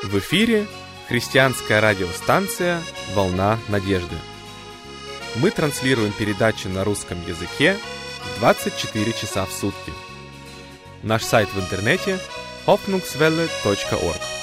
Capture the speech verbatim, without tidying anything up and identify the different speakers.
Speaker 1: В эфире христианская радиостанция «Волна надежды». Мы транслируем передачи на русском языке двадцать четыре часа в сутки. Наш сайт в интернете hoffnungswelle точка org.